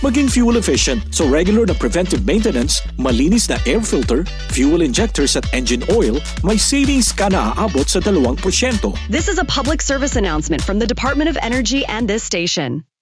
maging fuel efficient. So regular na preventive maintenance, malinis na air filter, fuel injectors at engine oil, may savings ka na aabot sa 2%. This is a public service announcement from the Department of Energy and this station.